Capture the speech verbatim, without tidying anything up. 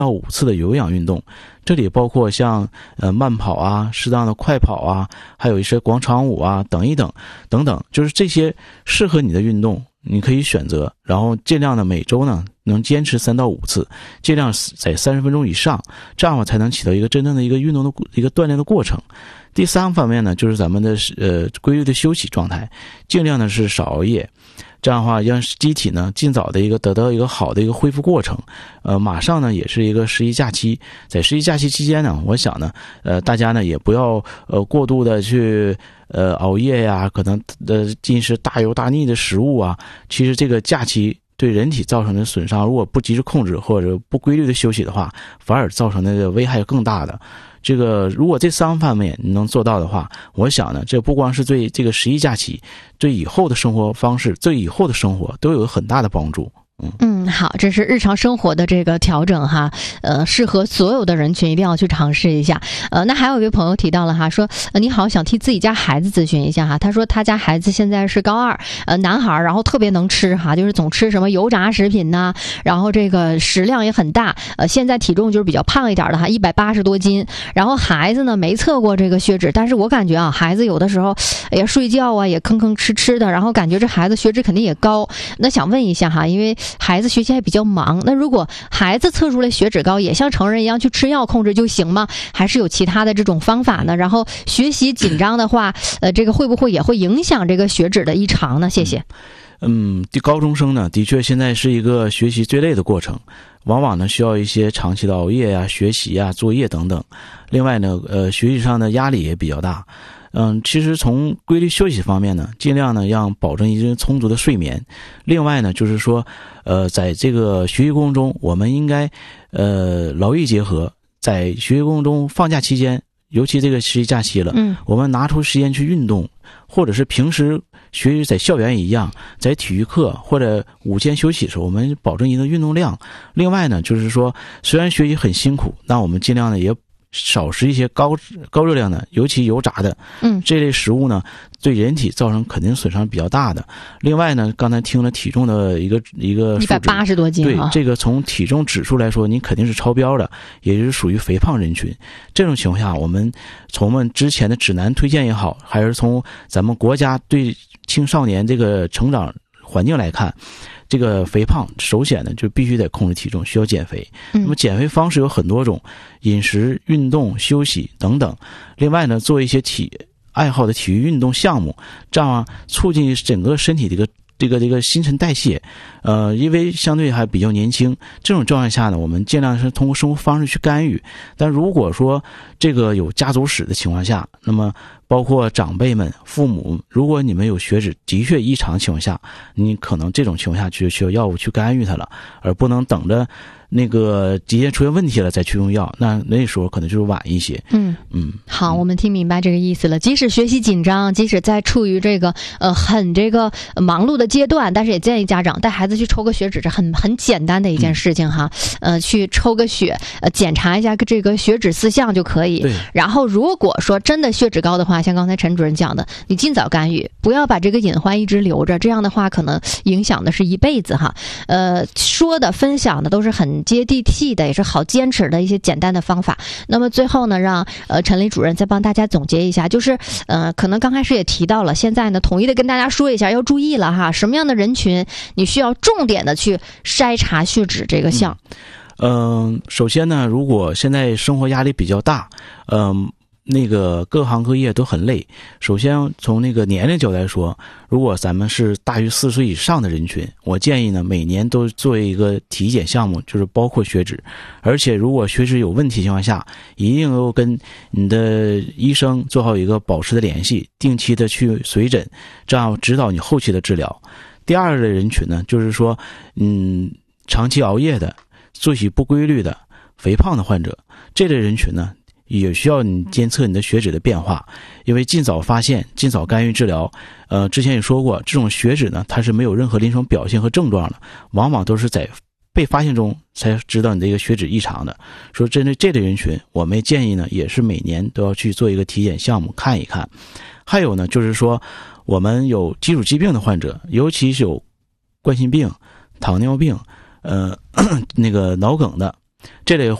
到五次的有氧运动，这里包括像呃慢跑啊、适当的快跑啊，还有一些广场舞啊等一等等等，就是这些适合你的运动你可以选择，然后尽量的每周呢能坚持三到五次，尽量在三十分钟以上，这样我才能起到一个真正的一个运动的一个锻炼的过程。第三方面呢，就是咱们的呃规律的休息状态，尽量的是少熬夜，这样的话让机体呢尽早的一个得到一个好的一个恢复过程。呃，马上呢也是一个十一假期，在十一假期期间呢，我想呢，呃，大家呢也不要呃过度的去呃熬夜呀，可能呃进食大油大腻的食物啊。其实这个假期对人体造成的损伤，如果不及时控制或者不规律的休息的话，反而造成的危害更大的。这个如果这三方面你能做到的话，我想呢，这不光是对这个十一假期，对以后的生活方式，对以后的生活都有很大的帮助。 嗯，好，这是日常生活的这个调整哈，呃，适合所有的人群，一定要去尝试一下。呃，那还有一位朋友提到了哈，说、呃、你好，想替自己家孩子咨询一下哈。他说他家孩子现在是高二，呃，男孩，然后特别能吃哈，就是总吃什么油炸食品呐、啊，然后这个食量也很大，呃，现在体重就是比较胖一点的哈，一百八十多斤。然后孩子呢没测过这个血脂，但是我感觉啊，孩子有的时候，哎呀睡觉啊也吭吭哧哧的，然后感觉这孩子血脂肯定也高。那想问一下哈，因为孩子学习还比较忙，那如果孩子测出来血脂高，也像成人一样去吃药控制就行吗？还是有其他的这种方法呢？然后学习紧张的话，呃，这个会不会也会影响这个血脂的异常呢？谢谢。 嗯，高中生呢，的确现在是一个学习最累的过程，往往呢需要一些长期的熬夜啊、学习啊、作业等等。另外呢，呃，学习上的压力也比较大。嗯，其实从规律休息方面呢，尽量呢让保证一个充足的睡眠。另外呢，就是说，呃，在这个学习过程中，我们应该呃劳逸结合，在学习过程中放假期间，尤其这个十一假期了，嗯，我们拿出时间去运动，或者是平时学习在校园也一样，在体育课或者午间休息的时候，我们保证一个运动量。另外呢，就是说，虽然学习很辛苦，那我们尽量呢也少食一些高高热量的，尤其油炸的，嗯，这类食物呢，对人体造成肯定损伤比较大的。另外呢，刚才听了体重的一个一个一百八十多斤， 对，这个从体重指数来说，你肯定是超标的，也就是属于肥胖人群。这种情况下，我们从我们之前的指南推荐也好，还是从咱们国家对青少年这个成长环境来看，这个肥胖首选呢就必须得控制体重，需要减肥。那么减肥方式有很多种，饮食、运动、休息等等。另外呢，做一些体爱好的体育运动项目，这样啊促进整个身体的一个这个这个新陈代谢。呃，因为相对还比较年轻，这种状态下呢，我们尽量是通过生活方式去干预。但如果说这个有家族史的情况下，那么包括长辈们、父母，如果你们有血脂的确异常情况下，你可能这种情况下就需要药物去干预它了，而不能等着那个直接出现问题了再去用药，那那时候可能就是晚一些。 嗯嗯，好，我们听明白这个意思了。即使学习紧张，即使在处于这个呃很这个忙碌的阶段，但是也建议家长带孩子去抽个血脂，这很很简单的一件事情哈。嗯、呃，去抽个血，呃，检查一下这个血脂四项就可以。然后如果说真的血脂高的话，像刚才陈主任讲的，你尽早干预，不要把这个隐患一直留着，这样的话可能影响的是一辈子哈。呃，说的分享的都是很接地气的，也是好坚持的一些简单的方法。那么最后呢，让呃陈雷主任再帮大家总结一下，就是呃可能刚开始也提到了，现在呢统一的跟大家说一下，要注意了哈，什么样的人群你需要重点的去筛查血脂这个项。 嗯，呃、首先呢，如果现在生活压力比较大，嗯、呃。那个各行各业都很累。首先从那个年龄角度来说，如果咱们是大于四十岁以上的人群，我建议呢每年都做一个体检项目，就是包括血脂。而且如果血脂有问题情况下，一定要跟你的医生做好一个保持的联系，定期的去随诊，这样指导你后期的治疗。第二类人群呢，就是说嗯长期熬夜的、作息不规律的、肥胖的患者，这类人群呢也需要你监测你的血脂的变化，因为尽早发现、尽早干预治疗。呃，之前也说过，这种血脂呢，它是没有任何临床表现和症状的，往往都是在被发现中才知道你的一个血脂异常的。说针对这类人群，我们建议呢，也是每年都要去做一个体检项目看一看。还有呢，就是说我们有基础疾病的患者，尤其是有冠心病、糖尿病、呃那个脑梗的。 这类